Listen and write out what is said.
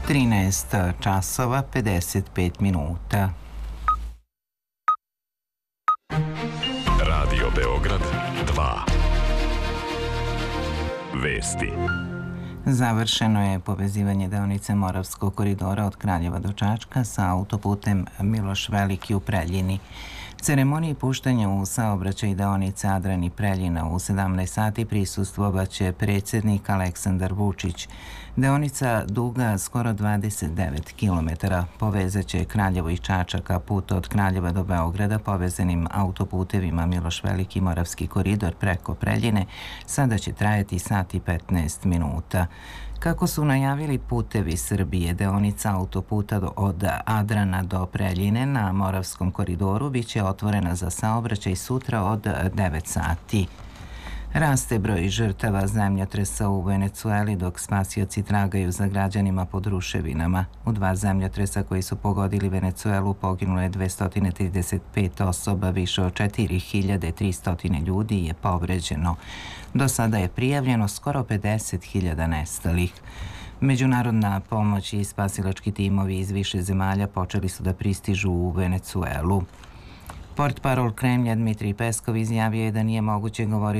13 časova 55 minuta. Radio Beograd 2. Vesti. Završeno je povezivanje deonice Moravskog koridora od Kraljeva do Čačka sa autoputem Miloš Veliki u Preljini. Ceremoniji puštanja u saobraćaj deonice Adran i Preljina u 17 sati prisustvovaće predsjednik Aleksandar Vučić. Deonica duga skoro 29 km povezaće Kraljevo i Čačak, a put od Kraljeva do Beograda povezanim autoputevima Miloš Veliki i Moravski koridor preko Preljine sada će trajati sat i 15 minuta. Kako su najavili Putevi Srbije, deonica autoputa od Adrana do Preljine na Moravskom koridoru biće otvorena za saobraćaj sutra od 9 sati. Raste broj žrtava zemljotresa u Venecueli dok spasioci tragaju za građanima pod ruševinama. U 2 zemljotresa koji su pogodili Venecuelu poginulo je 235 osoba, više od 4300 ljudi je povređeno. Do sada je prijavljeno skoro 50.000 nestalih. Međunarodna pomoć i spasilački timovi iz više zemalja počeli su da pristižu u Venecuelu. Portparol Kremlja Dmitrij Peskov izjavio je da nije moguće govoriti